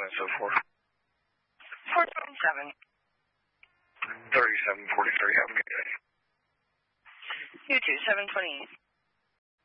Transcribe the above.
and so forth. 427. 3743. Have a good day. You too, 728.